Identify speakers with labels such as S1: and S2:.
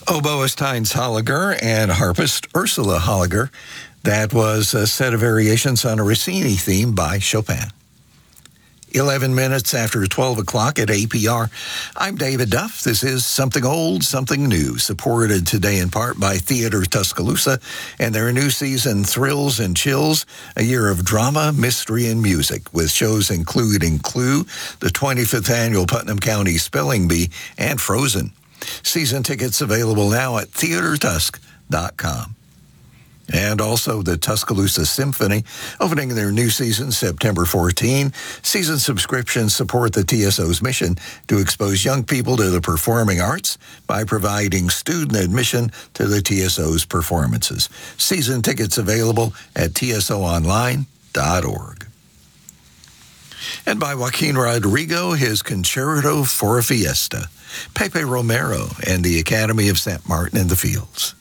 S1: Oboist Heinz Holliger and harpist Ursula Holliger. That was a set of variations on a Rossini theme by Chopin. 11 minutes after 12 o'clock at APR. I'm David Duff. This is Something Old, Something New, supported today in part by Theater Tuscaloosa and their new season Thrills and Chills, a year of drama, mystery, and music, with shows including Clue, the 25th Annual Putnam County Spelling Bee, and Frozen. Season tickets available now at theatertusk.com. And also the Tuscaloosa Symphony, opening their new season September 14. Season subscriptions support the TSO's mission to expose young people to the performing arts by providing student admission to the TSO's performances. Season tickets available at tsoonline.org. And by Joaquin Rodrigo, his Concerto for a Fiesta, Pepe Romero, and the Academy of St. Martin in the Fields.